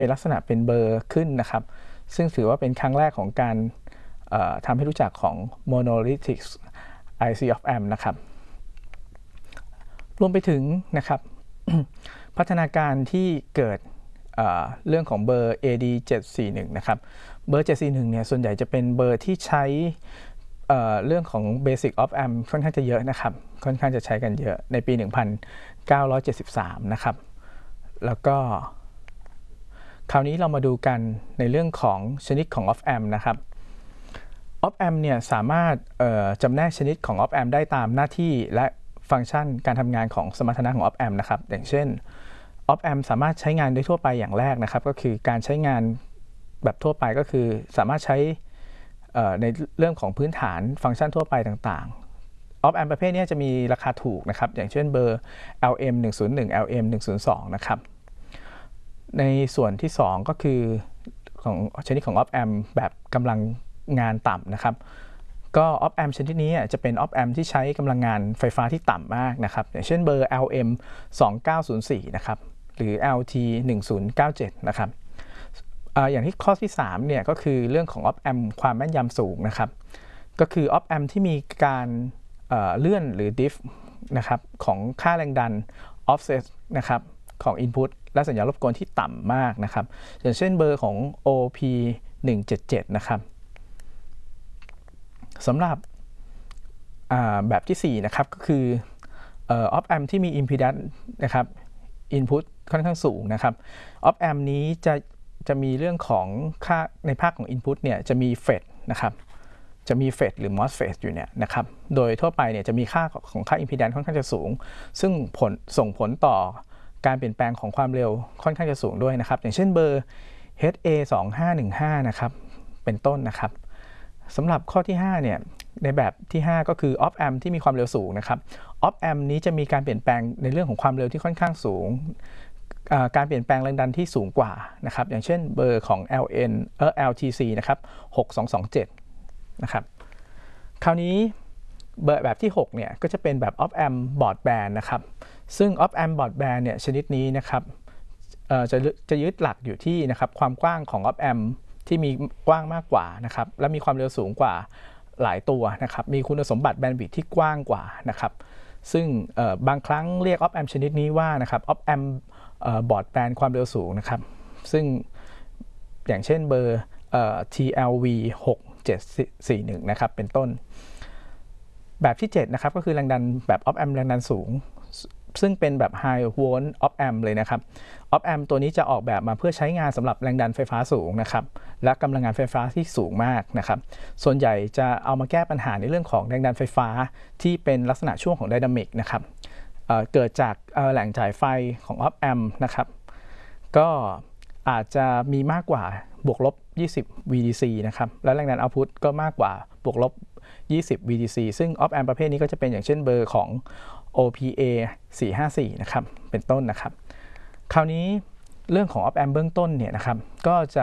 เป็นลักษณะเป็นเบอร์ขึ้นนะครับซึ่งถือว่าเป็นครั้งแรกของการทำให้รู้จักของ monolithic IC of amp นะครับรวมไปถึงนะครับ พัฒนาการที่เกิดเรื่องของเบอร์ AD 741นะครับเบอร์741เนี่ยส่วนใหญ่จะเป็นเบอร์ที่ใช้เรื่องของ Basic of Amp ค่อนข้างจะเยอะนะครับค่อนข้างจะใช้กันเยอะในปี 1973 นะครับแล้วก็คราวนี้เรามาดูกันในเรื่องของชนิดของ Of Amp นะครับ Of Amp เนี่ยสามารถจำแนกชนิดของ Of Amp ได้ตามหน้าที่และฟังก์ชันการทำงานของสมรรถนะของ Of Amp นะครับอย่างเช่น Of Amp สามารถใช้งานได้ทั่วไปอย่างแรกนะครับก็คือการใช้งานแบบทั่วไปก็คือสามารถใช้ในเรื่องของพื้นฐานฟังก์ชันทั่วไปต่างๆ Of Amp ประเภทนี้จะมีราคาถูกนะครับอย่างเช่นเบอร์ LM 101 LM 102นะครับในส่วนที่ 2 ก็คือของชนิดของ Of Amp แบบกำลังงานต่ำนะครับก็ Of Amp ชนิดนี้จะเป็น Of Amp ที่ใช้กำลังงานไฟฟ้าที่ต่ำมากนะครับอย่างเช่นเบอร์ LM 2904นะครับหรือ LT 1097นะครับอย่างที่ข้อที่3เนี่ยก็คือเรื่องของ Op Amp ความแม่นยำสูงนะครับก็คือ Op Amp ที่มีการเลื่อนหรือ diff นะครับของค่าแรงดัน offset นะครับของ input และสัญญาณรบกวนที่ต่ำมากนะครับอย่างเช่นเบอร์ของ OP 177นะครับสำหรับแบบที่4นะครับก็คือ Op Amp ที่มี impedance นะครับ input ค่อนข้างสูงนะครับ Op Amp นี้จะมีเรื่องของค่าในภาคของ input เนี่ยจะมี FET นะครับจะมี FET หรือ MOSFET อยู่เนี่ยนะครับโดยทั่วไปเนี่ยจะมีค่าของค่า impedance ค่อนข้างจะสูงซึ่งส่งผลต่อการเปลี่ยนแปลงของความเร็วค่อนข้างจะสูงด้วยนะครับอย่างเช่นเบอร์ HA2515 นะครับเป็นต้นนะครับสำหรับข้อที่5เนี่ยในแบบที่5ก็คือ Op Amp ที่มีความเร็วสูงนะครับ Op Amp นี้จะมีการเปลี่ยนแปลงในเรื่องของความเร็วที่ค่อนข้างสูงการเปลี่ยนแปลงแรงดันที่สูงกว่านะครับอย่างเช่นเบอร์ของ LTC นะครับ6227นะครับคราวนี้เบอร์แบบที่6เนี่ยก็จะเป็นแบบ Op Amp Broadband นะครับซึ่ง Op Amp Broadband เนี่ยชนิดนี้นะครับจะยึดหลักอยู่ที่นะครับความกว้างของ Op Amp ที่มีกว้างมากกว่านะครับและมีความเร็วสูงกว่าหลายตัวนะครับมีคุณสมบัติแบนด์วิดท์ที่กว้างกว่านะครับซึ่งบางครั้งเรียก Op Amp ชนิดนี้ว่านะครับ Op Amp บอร์ดแบนด์ความเร็วสูงนะครับซึ่งอย่างเช่นเบอร์ TLV 6741นะครับเป็นต้นแบบที่7นะครับก็คือแรงดันแบบ Op Amp แรงดันสูงซึ่งเป็นแบบ High Volt Op Amp เลยนะครับ Op Amp ตัวนี้จะออกแบบมาเพื่อใช้งานสำหรับแรงดันไฟฟ้าสูงนะครับและกำลังงานไฟฟ้าที่สูงมากนะครับส่วนใหญ่จะเอามาแก้ปัญหาในเรื่องของแรงดันไฟฟ้าที่เป็นลักษณะช่วงของไดนามิกนะครับเกิดจากแหล่งจ่ายไฟของ Op Amp นะครับก็อาจจะมีมากกว่าบวกลบ20 VDC นะครับและแรงดัน Output ก็มากกว่าบวกลบ20 VDC ซึ่ง Op Amp ประเภทนี้ก็จะเป็นอย่างเช่นเบอร์ของ OPA 454นะครับเป็นต้นนะครับคราวนี้เรื่องของ Op Amp เบื้องต้นเนี่ยนะครับก็จะ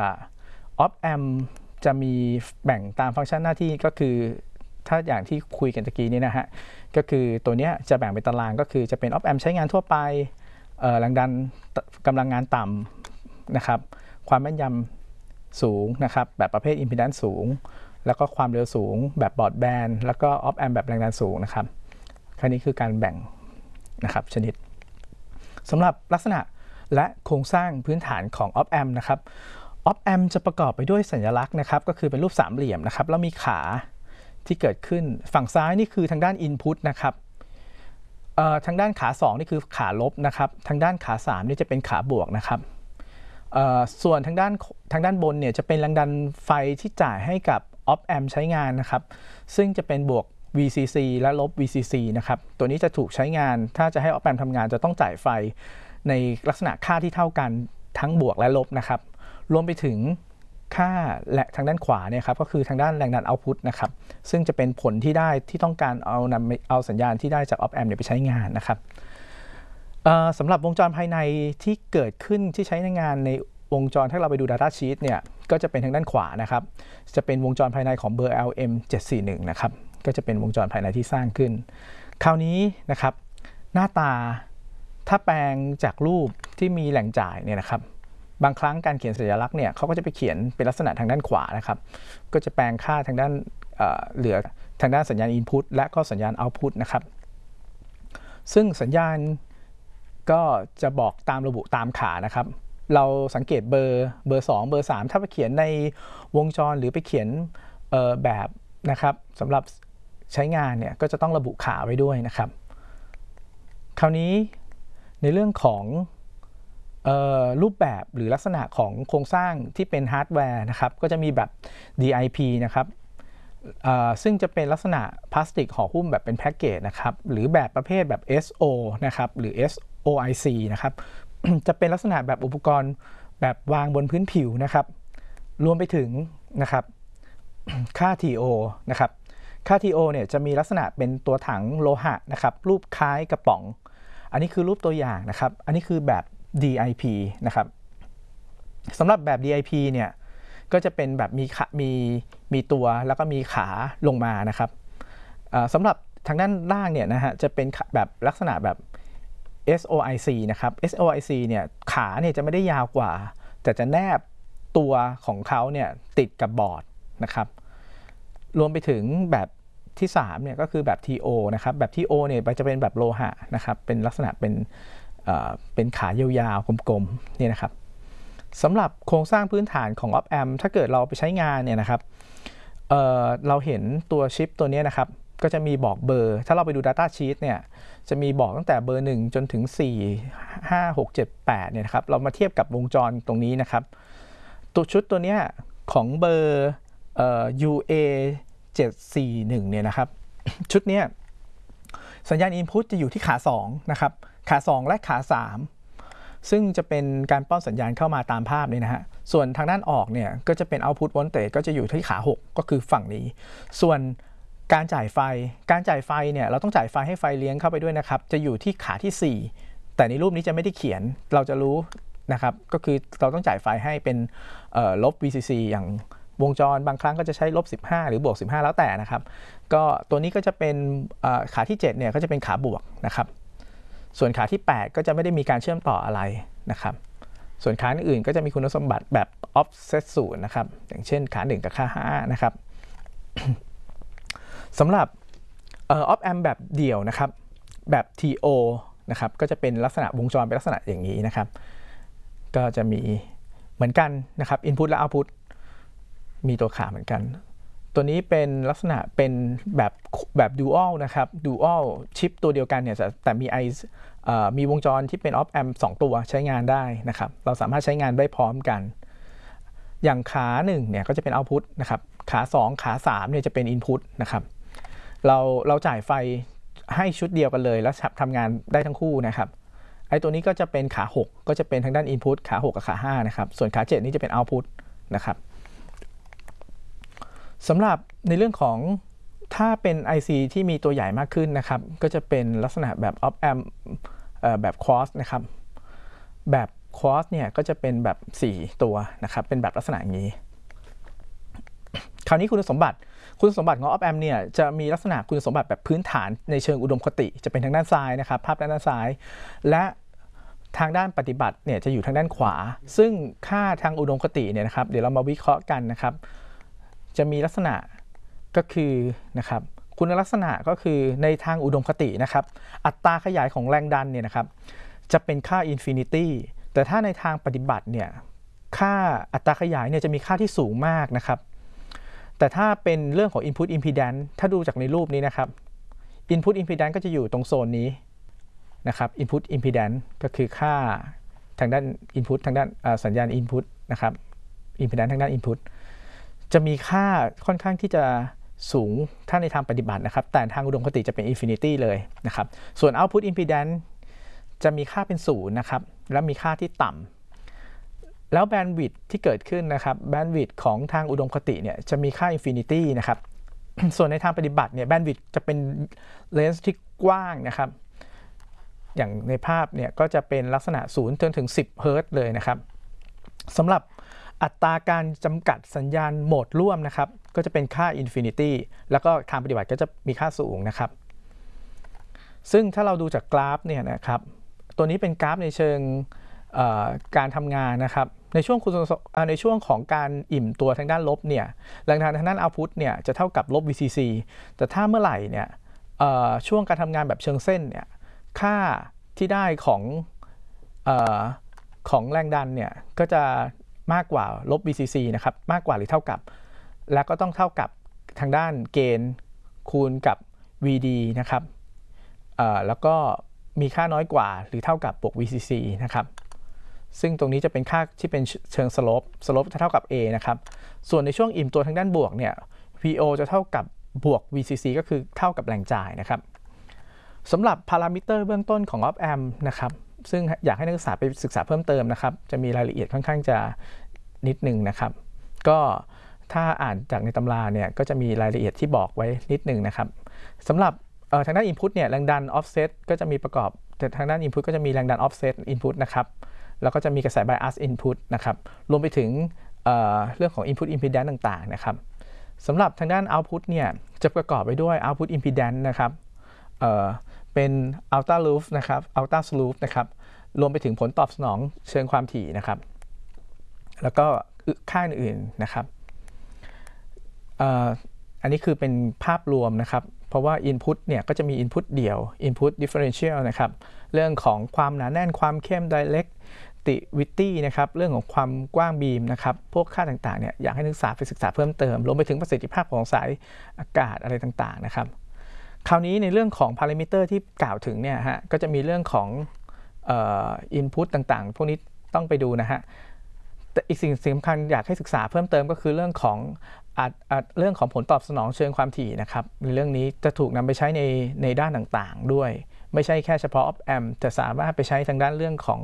Op Amp จะมีแบ่งตามฟังก์ชันหน้าที่ก็คือถ้าอย่างที่คุยกันตะกี้นี้นะฮะก็คือตัวนี้จะแบ่งเป็นตารางก็คือจะเป็น Op Amp ใช้งานทั่วไปแรงดันกำลังงานต่ำนะครับความแม่นยำสูงนะครับแบบประเภท Impedance สูงแล้วก็ความเร็วสูงแบบบอร์ดแบนด์แล้วก็ Op Amp แบบแรงดันสูงนะครับแค่นี้คือการแบ่งนะครับชนิดสำหรับลักษณะและโครงสร้างพื้นฐานของ Op Amp นะครับ Op Amp จะประกอบไปด้วยสัญลักษณ์นะครับก็คือเป็นรูปสามเหลี่ยมนะครับแล้วมีขาที่เกิดขึ้นฝั่งซ้ายนี่คือทางด้าน Input นะครับทางด้านขา2นี่คือขาลบนะครับทางด้านขา3นี่จะเป็นขาบวกนะครับส่วนทางด้านบนเนี่ยจะเป็นแรงดันไฟที่จ่ายให้กับ Op Amp ใช้งานนะครับซึ่งจะเป็นบวก VCC และลบ VCC นะครับตัวนี้จะถูกใช้งานถ้าจะให้ Op Amp ทำงานจะต้องจ่ายไฟในลักษณะค่าที่เท่ากันทั้งบวกและลบนะครับรวมไปถึงค่าและทางด้านขวาเนี่ยครับก็คือทางด้านแรงดัน Output นะครับซึ่งจะเป็นผลที่ได้ที่ต้องการเอาสัญญาณที่ได้จาก Op Amp ไปใช้งานนะครับสำหรับวงจรภายในที่เกิดขึ้นที่ใช้ในงานในวงจรถ้าเราไปดู Data Sheet เนี่ยก็จะเป็นทางด้านขวานะครับจะเป็นวงจรภายในของเบอร์ LM 741นะครับก็จะเป็นวงจรภายในที่สร้างขึ้นคราวนี้นะครับหน้าตาถ้าแปลงจากรูปที่มีแหล่งจ่ายเนี่ยนะครับบางครั้งการเขียนสัญลักษณ์เนี่ยเขาก็จะไปเขียนเป็นลักษณะทางด้านขวานะครับก็จะแปลงค่าทางด้านเหลือทางด้านสัญญาณ Input และก็สัญญาณ Output นะครับซึ่งสัญญาณก็จะบอกตามระบุตามขานะครับเราสังเกตเบอร์2เบอร์3ถ้าไปเขียนในวงจรหรือไปเขียนแบบนะครับสำหรับใช้งานเนี่ยก็จะต้องระบุขาไว้ด้วยนะครับคราวนี้ในเรื่องของรูปแบบหรือลักษณะของโครงสร้างที่เป็นฮาร์ดแวร์นะครับก็จะมีแบบ DIP นะครับซึ่งจะเป็นลักษณะพลาสติกห่อหุ้มแบบเป็นแพ็กเกจนะครับหรือแบบประเภทแบบ SO นะครับหรือ SOIC นะครับ จะเป็นลักษณะแบบอุปกรณ์แบบวางบนพื้นผิวนะครับรวมไปถึงนะครับค่า TO นะครับค่า TO เนี่ยจะมีลักษณะเป็นตัวถังโลหะนะครับรูปคล้ายกระป๋องอันนี้คือรูปตัวอย่างนะครับอันนี้คือแบบ DIP นะครับสำหรับแบบ DIP เนี่ยก็จะเป็นแบบมีตัวแล้วก็มีขาลงมานะครับสำหรับทางด้านล่างเนี่ยนะฮะจะเป็นแบบลักษณะแบบ SOIC นะครับ SOIC เนี่ยขาเนี่ยจะไม่ได้ยาวกว่าแต่จะแนบตัวของเขาเนี่ยติดกับบอร์ดนะครับรวมไปถึงแบบที่3เนี่ยก็คือแบบ TO นะครับแบบ TO เนี่ยจะเป็นแบบโลหะนะครับเป็นลักษณะเป็นขายาวๆกลมๆนี่นะครับสำหรับโครงสร้างพื้นฐานของ Op Amp ถ้าเกิดเราไปใช้งานเนี่ยนะครับเราเห็นตัวชิปตัวนี้นะครับก็จะมีบอกเบอร์ถ้าเราไปดู Data Sheet เนี่ยจะมีบอกตั้งแต่เบอร์1จนถึง4 5 6 7 8เนี่ยนะครับเรามาเทียบกับวงจรตรงนี้นะครับตัวชุดตัวนี้ของเบอร์UA 741เนี่ยนะครับชุดนี้สัญญาณ Input จะอยู่ที่ขา2นะครับขา2และขา3ซึ่งจะเป็นการป้อนสัญญาณเข้ามาตามภาพนี่นะฮะส่วนทางด้านออกเนี่ยก็จะเป็น Output Voltage ก็จะอยู่ที่ขา6ก็คือฝั่งนี้ส่วนการจ่ายไฟเนี่ยเราต้องจ่ายไฟให้ไฟเลี้ยงเข้าไปด้วยนะครับจะอยู่ที่ขาที่4แต่ในรูปนี้จะไม่ได้เขียนเราจะรู้นะครับก็คือเราต้องจ่ายไฟให้เป็นลบ VCC อย่างวงจรบางครั้งก็จะใช้ลบ15หรือบวก15แล้วแต่นะครับก็ตัวนี้ก็จะเป็นขาที่7เนี่ยก็จะเป็นขาบวกนะครับส่วนขาที่8ก็จะไม่ได้มีการเชื่อมต่ออะไรนะครับส่วนขาอื่นก็จะมีคุณสมบัติแบบ offset 0นะครับอย่างเช่นขา1กับขา5นะครับ สำหรับOp Amp แบบเดี่ยวนะครับแบบ TO นะครับก็จะเป็นลักษณะวงจรเป็นลักษณะอย่างนี้นะครับก็จะมีเหมือนกันนะครับ Input และ Output มีตัวขาเหมือนกันตัวนี้เป็นลักษณะเป็นแบบ Dual นะครับ Dual ชิปตัวเดียวกันเนี่ยแต่มีวงจรที่เป็น Op Amp 2 ตัวใช้งานได้นะครับเราสามารถใช้งานได้พร้อมกันอย่างขา1เนี่ยก็จะเป็น Output นะครับขา2ขา3เนี่ยจะเป็น Input นะครับเราจ่ายไฟให้ชุดเดียวกันเลยแล้วทำงานได้ทั้งคู่นะครับไอ้ตัวนี้ก็จะเป็นขา6ก็จะเป็นทางด้าน Input ขา6กับขา5นะครับส่วนขา7นี้จะเป็น Output นะครับสำหรับในเรื่องของถ้าเป็น IC ที่มีตัวใหญ่มากขึ้นนะครับก็จะเป็นลักษณะแบบ Op Amp แบบ Cross นะครับแบบ Cross เนี่ยก็จะเป็นแบบ4ตัวนะครับเป็นแบบลักษณะอย่างนี้คราวนี้คุณสมบัติของ Op Amp เนี่ยจะมีลักษณะคุณสมบัติแบบพื้นฐานในเชิงอุดมคติจะเป็นทางด้านซ้ายนะครับภาพด้านซ้ายและทางด้านปฏิบัติเนี่ยจะอยู่ทางด้านขวาซึ่งค่าทางอุดมคติเนี่ยนะครับเดี๋ยวเรามาวิเคราะห์กันนะครับจะมีลักษณะก็คือนะครับคุณลักษณะก็คือในทางอุดมคตินะครับอัตราขยายของแรงดันเนี่ยนะครับจะเป็นค่า infinity แต่ถ้าในทางปฏิบัติเนี่ยค่าอัตราขยายเนี่ยจะมีค่าที่สูงมากนะครับแต่ถ้าเป็นเรื่องของ input impedance ถ้าดูจากในรูปนี้นะครับ input impedance ก็จะอยู่ตรงโซนนี้นะครับ input impedance ก็คือค่าทางด้าน input ทางด้านสัญญาณ input นะครับ impedance ทางด้าน input จะมีค่าค่อนข้างที่จะสูงถ้าในทางปฏิบัตินะครับแต่ทางอุดมคติจะเป็น infinity เลยนะครับส่วน output impedance จะมีค่าเป็น0นะครับและมีค่าที่ต่ำแล้วแบนด์วิดท์ที่เกิดขึ้นนะครับแบนด์วิดท์ของทางอุดมคติเนี่ยจะมีค่า infinity นะครับ ส่วนในทางปฏิบัติเนี่ยแบนด์วิดท์จะเป็นเลนส์ที่กว้างนะครับอย่างในภาพเนี่ยก็จะเป็นลักษณะ0จนถึง10 เฮิรตซ์เลยนะครับสำหรับอัตราการจำกัดสัญญาณโหมดร่วมนะครับก็จะเป็นค่า infinity แล้วก็ทางปฏิบัติก็จะมีค่าสูงนะครับซึ่งถ้าเราดูจากกราฟเนี่ยนะครับตัวนี้เป็นกราฟในเชิงการทำงานนะครับในช่วงในช่วงของการอิ่มตัวทางด้านลบเนี่ยแรงดันทางด้าน output เนี่ยจะเท่ากับลบ VCC แต่ถ้าเมื่อไหร่เนี่ยช่วงการทำงานแบบเชิงเส้นเนี่ยค่าที่ได้ของแรงดันเนี่ยก็จะมากกว่าลบ VCC นะครับมากกว่าหรือเท่ากับแล้วก็ต้องเท่ากับทางด้านเกณฑ์คูณกับ VD นะครับแล้วก็มีค่าน้อยกว่าหรือเท่ากับบวก VCC นะครับซึ่งตรงนี้จะเป็นค่าที่เป็นเชิงสโลปจะเท่ากับ A นะครับส่วนในช่วงอิ่มตัวทางด้านบวกเนี่ย VO จะเท่ากับบวก VCC ก็คือเท่ากับแรงจ่ายนะครับสำหรับพารามิเตอร์เบื้องต้นของ op amp นะครับซึ่งอยากให้นักศึกษาไปศึกษาเพิ่มเติมนะครับจะมีรายละเอียดค่อนข้างจะนิดนึงนะครับก็ถ้าอ่านจากในตำราเนี่ยก็จะมีรายละเอียดที่บอกไว้นิดนึงนะครับสำหรับทางด้าน input เนี่ยแรงดัน offset ก็จะมีประกอบแต่ทางด้าน input ก็จะมีแรงดัน offset input นะครับแล้วก็จะมีกระแส bias input นะครับรวมไปถึงเรื่องของ input impedance ต่างๆนะครับสำหรับทางด้าน output เนี่ยจะประกอบไปด้วย output impedance นะครับเป็น ultra loop นะครับ ultra loop นะครับรวมไปถึงผลตอบสนองเชิงความถี่นะครับแล้วก็ค่าอื่นๆนะครับอันนี้คือเป็นภาพรวมนะครับเพราะว่า input เนี่ยก็จะมี input เดี่ยว input differential นะครับเรื่องของความหนาแน่นความเข้ม directivity นะครับเรื่องของความกว้างบีมนะครับพวกค่าต่างๆเนี่ยอยากให้นักศึกษาไปศึกษาเพิ่มเติมรวมไปถึงประสิทธิภาพของสายอากาศอะไรต่างๆนะครับคราวนี้ในเรื่องของพารามิเตอร์ที่กล่าวถึงเนี่ยฮะก็จะมีเรื่องของinput ต่างๆพวกนี้ต้องไปดูนะฮะแต่อีกสิ่งสำคัญอยากให้ศึกษาเพิ่มเติมก็คือเรื่องของผลตอบสนองเชิงความถี่นะครับในเรื่องนี้จะถูกนำไปใช้ในด้านต่างๆด้วยไม่ใช่แค่เฉพาะ op amp แต่สามารถไปใช้ทางด้านเรื่องของ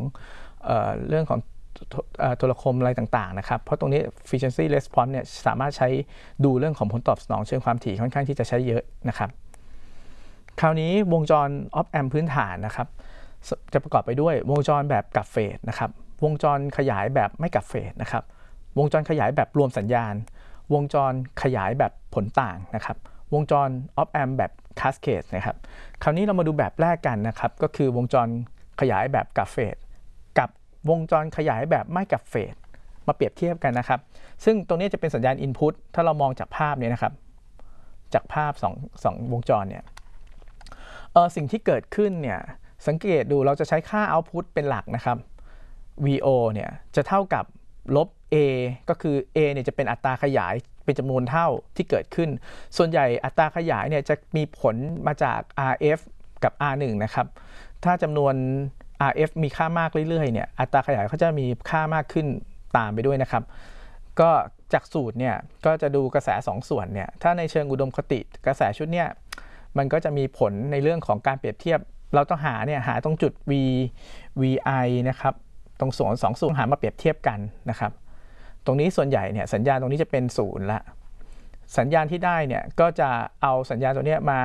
โทรคมอะไรต่างๆนะครับเพราะตรงนี้ frequency response เนี่ยสามารถใช้ดูเรื่องของผลตอบสนองเชิงความถี่ค่อนข้างที่จะใช้เยอะนะครับคราวนี้วงจร op amp พื้นฐานนะครับจะประกอบไปด้วยวงจรแบบกลับเฟสนะครับวงจรขยายแบบไม่กลับเฟสนะครับวงจรขยายแบบรวมสัญญาณวงจรขยายแบบผลต่างนะครับวงจร op amp แบบ cascade นะครับคราวนี้เรามาดูแบบแรกกันนะครับก็คือวงจรขยายแบบกลับเฟสกับวงจรขยายแบบไม่กลับเฟสมาเปรียบเทียบกันนะครับซึ่งตรงนี้จะเป็นสัญญาณ input ถ้าเรามองจากภาพนี้นะครับจากภาพสองวงจรเนี่ยสิ่งที่เกิดขึ้นเนี่ยสังเกตดูเราจะใช้ค่า output เป็นหลักนะครับ VO เนี่ยจะเท่ากับลบ A ก็คือ A เนี่ยจะเป็นอัตราขยายเป็นจำนวนเท่าที่เกิดขึ้นส่วนใหญ่อัตราขยายเนี่ยจะมีผลมาจาก RF กับ R1 นะครับถ้าจำนวน RF มีค่ามากเรื่อยๆเนี่ยอัตราขยายเขาจะมีค่ามากขึ้นตามไปด้วยนะครับก็จากสูตรเนี่ยก็จะดูกระแส2ส่วนเนี่ยถ้าในเชิงอุดมคติกระแสชุดเนี่ยมันก็จะมีผลในเรื่องของการเปรียบเทียบเราต้องหาตรงจุด VI นะครับตรงส่วน2ส่วนหามาเปรียบเทียบกันนะครับตรงนี้ส่วนใหญ่เนี่ยสัญญาณตรงนี้จะเป็น0ละสัญญาณที่ได้เนี่ยก็จะเอาสัญญาณตัวนี้มา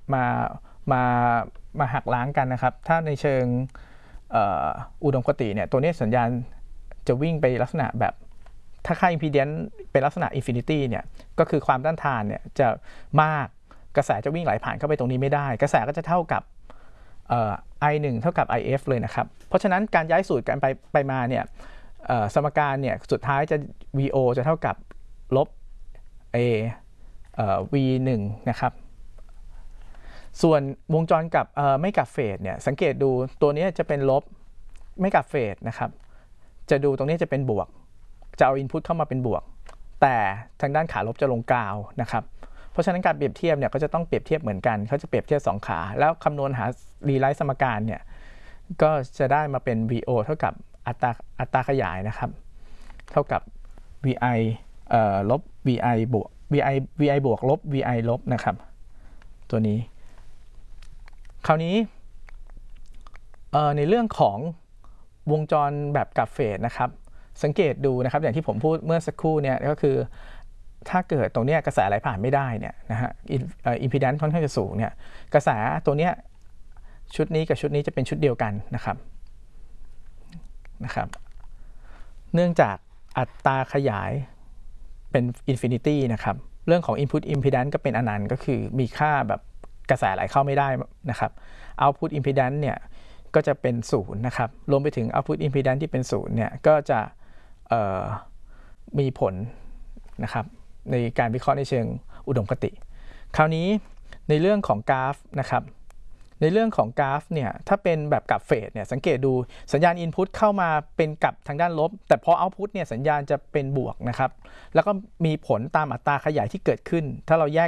หักล้างกันนะครับถ้าในเชิงอุดมคติเนี่ยตัวนี้สัญญาณจะวิ่งไปลักษณะแบบถ้าค่า impedance เป็นลักษณะ infinity เนี่ยก็คือความต้านทานเนี่ยจะมากกระแสจะวิ่งไหลผ่านเข้าไปตรงนี้ไม่ได้กระแสก็จะเท่ากับI1 เท่ากับ IF เลยนะครับเพราะฉะนั้นการย้ายสูตรกันไปมาเนี่ยสมการเนี่ยสุดท้ายจะ VO จะเท่ากับลบ A V1 นะครับส่วนวงจรกับไม่กลับเฟสเนี่ยสังเกตดูตัวนี้จะเป็นลบไม่กลับเฟสนะครับจะดูตรงนี้จะเป็นบวกจะเอา input เข้ามาเป็นบวกแต่ทางด้านขาลบจะลงกาวนะครับเพราะฉะนั้นการเปรียบเทียบเนี่ยก็จะต้องเปรียบเทียบเหมือนกันเขาจะเปรียบเทียบ2ขาแล้วคำนวณหารีไลซ์สมการเนี่ยก็จะได้มาเป็น VO เท่ากับอัตราขยายนะครับเท่ากับ VI ลบ VI บวก VI บวกลบ VI ลบนะครับตัวนี้คราวนี้ในเรื่องของวงจรแบบกลับเฟสนะครับสังเกตดูนะครับอย่างที่ผมพูดเมื่อสักครู่เนี่ยก็คือถ้าเกิดตรงนี้กระแสไหลผ่านไม่ได้เนี่ยนะฮะimpedance ค่อนข้างจะสูงเนี่ยกระแสตัวเนี้ยชุดนี้กับชุดนี้จะเป็นชุดเดียวกันนะครับเนื่องจากอัตราขยายเป็น infinity นะครับเรื่องของ input impedance ก็เป็นอนันต์ก็คือมีค่าแบบกระแสไหลเข้าไม่ได้นะครับ output impedance เนี่ยก็จะเป็น0นะครับรวมไปถึง output impedance ที่เป็น0เนี่ยก็จะมีผลนะครับในการวิเคราะห์ในเชิงอุดมคติคราวนี้ในเรื่องของกราฟนะครับในเรื่องของกราฟเนี่ยถ้าเป็นแบบกราฟเฟสเนี่ยสังเกตดูสัญญาณ Input เข้ามาเป็นกลับทางด้านลบแต่พอ Output เนี่ยสัญญาณจะเป็นบวกนะครับแล้วก็มีผลตามอัตราขยายที่เกิดขึ้นถ้าเราแยก